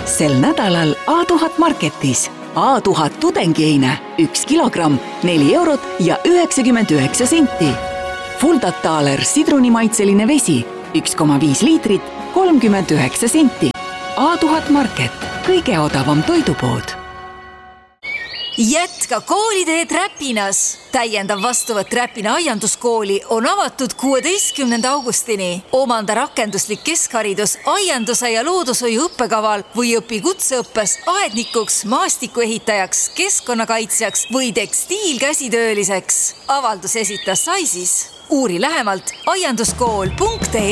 Sel nädalal A1000 Marketis. A1000 tudengieine 1 kilogramm 4 eurot ja 99 senti. Fuldataler sidrunimaitseline vesi 1,5 liitrit 39 senti. A1000 Market, kõige odavam toidupood. Jätka kooliteed Räpinas. Täiendav vastuvõtt Räpina aianduskooli on avatud 16. augustini. Omanda rakenduslik keskharidus aianduse ja loodushoiu õppekaval või õpi kutseõppes aednikuks, maastikuehitajaks, keskkonnakaitsjaks või tekstiilkäsitööliseks. Avaldus esitas Saisis. Uuri lähemalt aianduskool.ee.